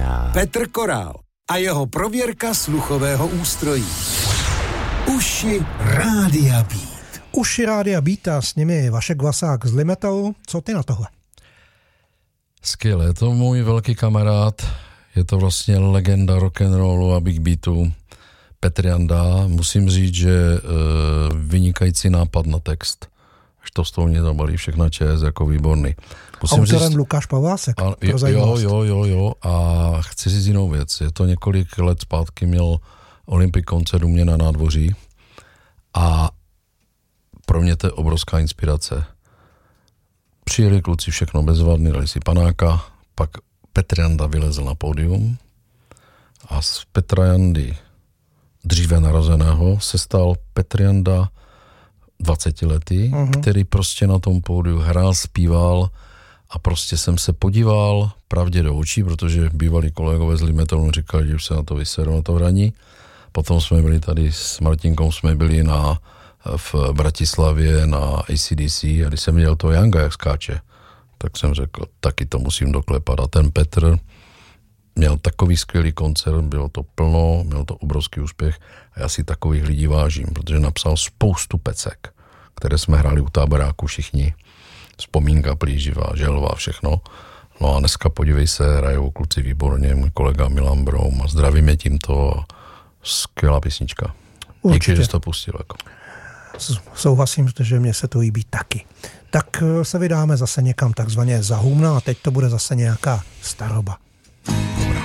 začíná Petr Korál a jeho prověrka sluchového ústrojí. Uši Rádia Beat. Uši Rádia Beat a s nimi Vašek Vlasák z Limetalu. Co ty na tohle? Skvěle, je to můj velký kamarád, je to vlastně legenda rock'n'rollu a big beatu, Petr Janda. Musím říct, že vynikající nápad na text. Štovstouně zabalí všechna ČS jako výborný. Autorem Lukáš Pavlásek. Jo. A chci říct jinou věc. Je to několik let zpátky, měl Olympic koncert u mě na nádvoří a pro mě to je obrovská inspirace. Přijeli kluci všechno bezvadný, dali si panáka, pak Petr Janda vylezl na pódium a z Petra Jandy dříve narozeného se stal Petr Janda 20letý, který prostě na tom pódiu hrál, zpíval a prostě jsem se podíval pravdě do očí, protože bývalí kolegové z Limetalu říkali, že už se na to vyseru, na to hraní. Potom jsme byli tady s Martinkou, jsme byli v Bratislavě na AC/DC a když jsem viděl toho Janga, jak skáče, tak jsem řekl, taky to musím doklepat. A ten Petr měl takový skvělý koncert, bylo to plno, měl to obrovský úspěch a já si takových lidí vážím, protože napsal spoustu pecek, které jsme hráli u Táboráku všichni. Vzpomínka plíživá, želva, všechno. No a dneska podívej se, hrajou kluci výborně, můj kolega Milan Broum a zdravím je tímto, skvělá písnička. Díky, že jsi to pustil. Jako. Souhlasím, že mě se to líbí taky. Tak se vydáme zase někam takzvaně za humna a teď to bude zase nějaká staroba.